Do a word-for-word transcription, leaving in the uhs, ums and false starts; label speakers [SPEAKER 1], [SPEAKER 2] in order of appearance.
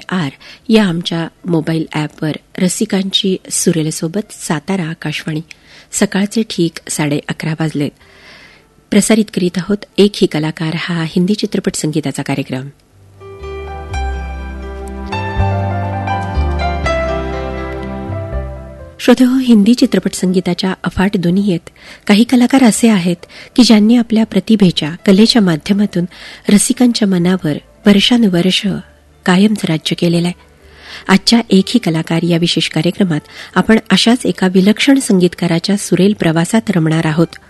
[SPEAKER 1] R या आमच्या mobile ॲपवर रसिकांची सुरेलसोबत सातारा आकाशवाणी सकाळचे ठीक साडे अकरा वाजलेत. प्रसारित करीत आहोत एक ही कलाकार हा हिंदी चित्रपट संगीताचा कार्यक्रम. श्रोतेहो, हिंदी चित्रपट संगीताच्या अफाट दुनियेत काही कलाकार असे आहेत की ज्यांनी आपल्या प्रतिभेच्या कलेच्या माध्यमातून रसिकांच्या मनावर वर्षानुवर्ष कायमच राज्य केलेलं आहे. आजच्या एक ही कलाकार या विशेष कार्यक्रमात आपण अशाच एका विलक्षण संगीतकाराच्या सुरेल प्रवासात रमणार आहोत.